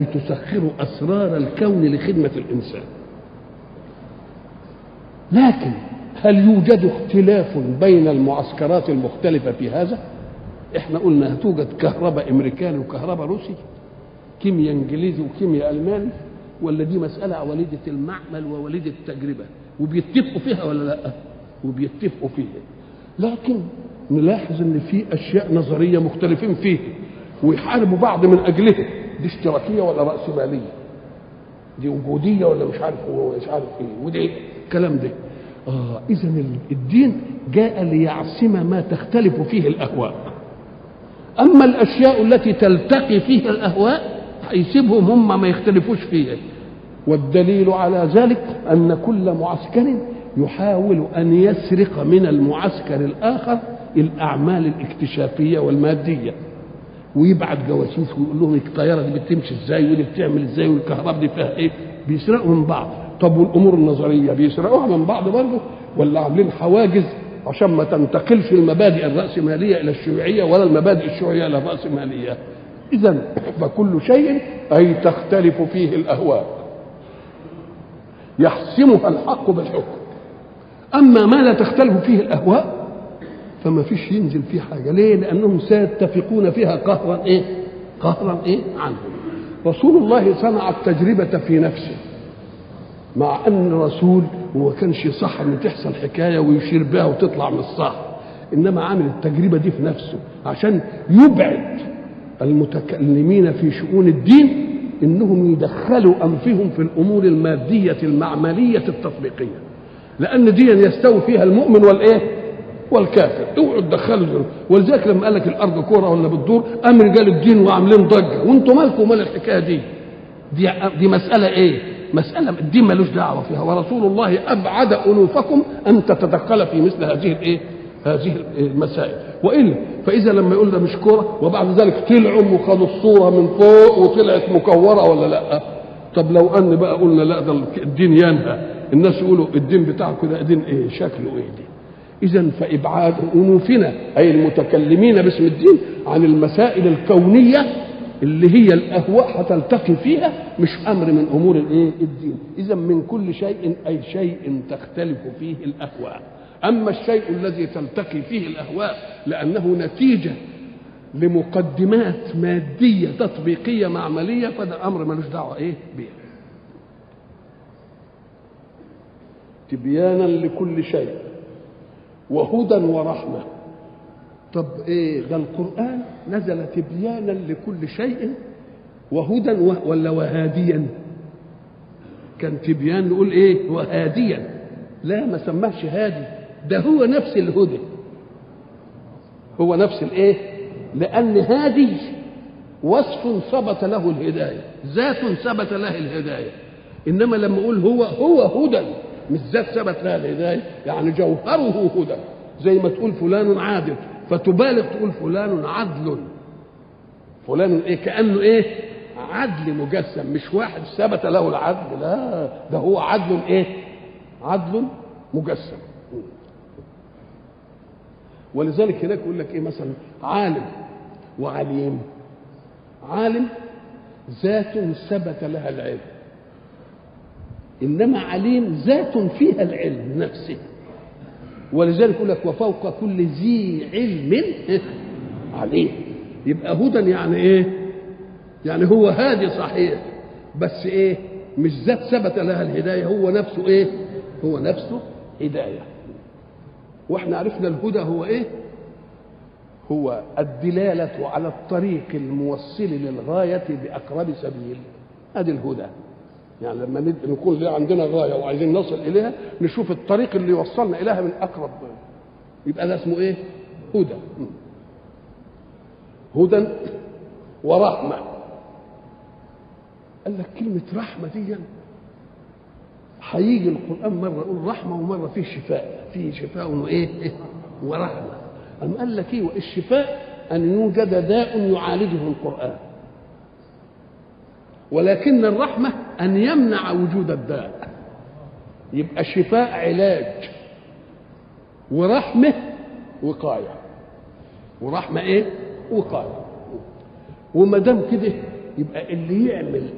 تسخر أسرار الكون لخدمة الإنسان. لكن هل يوجد اختلاف بين المعسكرات المختلفة في هذا؟ احنا قلنا توجد كهرباء امريكاني وكهرباء روسي، كيمياء انجليزي وكيمياء الماني، ولا دي مسألة وليدة المعمل ووليدة التجربة وبيتفقوا فيها ولا لا؟ وبيتفقوا فيها، لكن نلاحظ ان في اشياء نظرية مختلفين فيها ويحاربوا بعض من اجلها. دي اشتراكية ولا رأسمالية؟ دي وجودية ولا مش عارف ايه؟ ودي الكلام ده. اذا الدين جاء ليعصم ما تختلف فيه الاهواء. اما الاشياء التي تلتقي فيها الاهواء هيسيبهم هم ما يختلفوش فيها. والدليل على ذلك ان كل معسكر يحاول ان يسرق من المعسكر الاخر الاعمال الاكتشافيه والماديه، ويبعت جواسيس ويقول لهم الطياره دي بتمشي ازاي ودي بتعمل ازاي والكهرباء دي فيها ايه. بيسرقوا من بعض. طب والامور النظريه بيسرقوها من بعض برضه ولا عاملين حواجز عشان ما تنتقلش المبادئ الرأسمالية إلى الشيوعية ولا المبادئ الشيوعية إلى الرأسمالية؟ إذن فكل شيء أي تختلف فيه الأهواء يحسمها الحق بالحكم. أما ما لا تختلف فيه الأهواء فما فيش ينزل فيه حاجة. ليه؟ لأنهم سيتفقون فيها قهرا عنهم. رسول الله صنع التجربة في نفسه، مع أن رسول وما كانش صح ان تحصل حكايه ويشير بها وتطلع من الصح، انما عامل التجربه دي في نفسه عشان يبعد المتكلمين في شؤون الدين انهم يدخلوا انفهم في الامور الماديه المعمليه التطبيقيه، لان دي يستوي فيها المؤمن والكافر. اوعوا تدخلوا. ولذلك لما قال لك الارض كوره ولا بتدور، قام رجال الدين وعاملين ضجه، وانتم مالكم مال الحكايه دي مساله ايه؟ مسألة الدين ملوش دعوة فيها، ورسول الله أبعد أنوفكم أن تتدخل في مثل هذه المسائل. وإلا فإذا لما يقول ده مش كورة وبعد ذلك طلعوا وخدوا الصورة من فوق وطلعت مكورة ولا لا؟ طب لو أن بقى قلنا لا ده الدين ينهى، الناس يقولوا الدين بتاعكم ده دين إيه؟ شكله إيه دي؟ إذا فإبعاد أنوفنا أي المتكلمين باسم الدين عن المسائل الكونية اللي هي الأهواء هتلتقي فيها مش أمر من أمور الدين. إذا من كل شيء أي شيء تختلف فيه الأهواء. أما الشيء الذي تلتقي فيه الأهواء لأنه نتيجة لمقدمات مادية تطبيقية معملية فده أمر ملوش دعوة به. تبيانا لكل شيء وهدى ورحمة. طب ده القرآن نزل تبيانا لكل شيء وهدى ولا وهاديا؟ كان تبيان نقول وهاديا، لا ما سماش هادي، ده هو نفس الهدى، هو نفس لأن هادي وصف ثبت له الهداية، ذات ثبت له الهداية. إنما لما أقول هو هدى مش ذات ثبت لها الهداية، يعني جوهره هدى. زي ما تقول فلان عادل فتبالغ تقول فلان عدل، فلان كأنه عدل مجسم، مش واحد ثبت له العدل، لا ده هو عدل عدل مجسم. ولذلك هناك يقول لك مثلا عالم وعليم. عالم ذات ثبت لها العلم، انما عليم ذات فيها العلم نفسه. ولذلك يقول لك وفوق كل ذي علم عليه. يبقى هدى يعني يعني هو هادي صحيح، بس مش ذات ثبت لها الهدايه، هو نفسه هو نفسه هدايه. واحنا عرفنا الهدى هو هو الدلاله على الطريق الموصل للغايه باقرب سبيل. ادي الهدى. يعني لما نكون عندنا غايه وعايزين نصل اليها نشوف الطريق اللي يوصلنا اليها من اقرب، يبقى ده اسمه هدى. هدى ورحمه. قال لك كلمه رحمه دي هيجي القران مره يقول رحمه ومره فيه شفاء ورحمه. أم قال لك الشفاء ان يوجد داء يعالجه القران، ولكن الرحمة أن يمنع وجود الداء. يبقى الشفاء علاج ورحمة وقاية، ورحمة وقاية. وما دام كده يبقى اللي يعمل